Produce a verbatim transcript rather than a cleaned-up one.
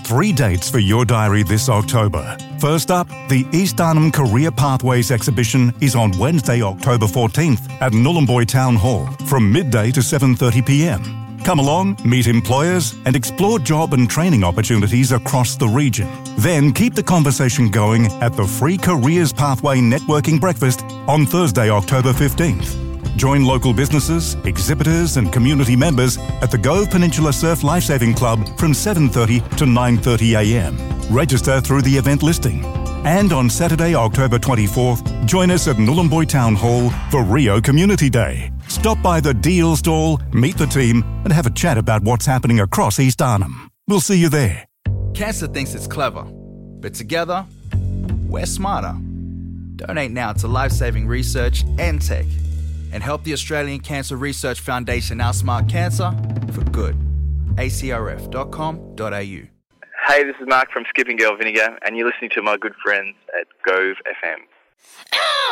Three dates for your diary this October. First up, the East Arnhem Career Pathways exhibition is on Wednesday, October fourteenth at Nhulunbuy Town Hall from midday to seven thirty p m. Come along, meet employers and explore job and training opportunities across the region. Then keep the conversation going at the Free Careers Pathway Networking Breakfast on Thursday, October fifteenth. Join local businesses, exhibitors and community members at the Gove Peninsula Surf Lifesaving Club from seven thirty to nine thirty a m. Register through the event listing. And on Saturday, October twenty-fourth, join us at Nhulunbuy Town Hall for Rio Community Day. Stop by the deal stall, meet the team and have a chat about what's happening across East Arnhem. We'll see you there. Cancer thinks it's clever, but together, we're smarter. Donate now to life-saving research and tech and help the Australian Cancer Research Foundation outsmart cancer for good. a c r f dot com dot a u. Hey, this is Mark from Skipping Girl Vinegar, and you're listening to my good friends at Gove F M.